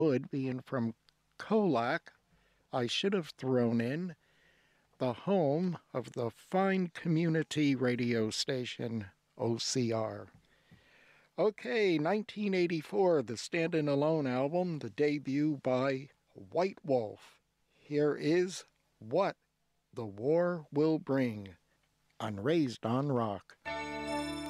being from Colac, I should have thrown in the home of the fine community radio station OCR. Okay, 1984, the Standin' Alone album, the debut by White Wolf. Here is What the War Will Bring on Raised on Rock.